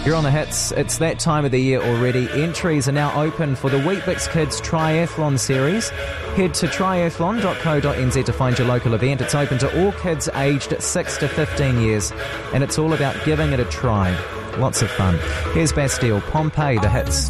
You're on the hits. It's that time of the year already. Entries are now open for the Weet-Bix Kids Triathlon Series. Head to triathlon.co.nz to find your local event. It's open to all kids aged 6 to 15 years, and it's all about giving it a try. Lots of fun. Here's Bastille, Pompeii, the hits.